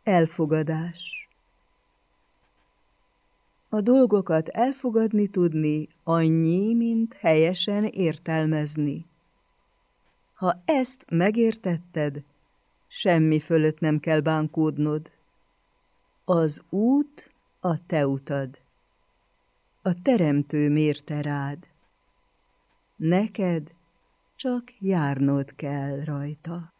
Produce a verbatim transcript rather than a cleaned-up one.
Elfogadás. A dolgokat elfogadni tudni annyi, mint helyesen értelmezni. Ha ezt megértetted, semmi fölött nem kell bánkódnod. Az út a te utad. A Teremtő mérte rád. Neked csak járnod kell rajta.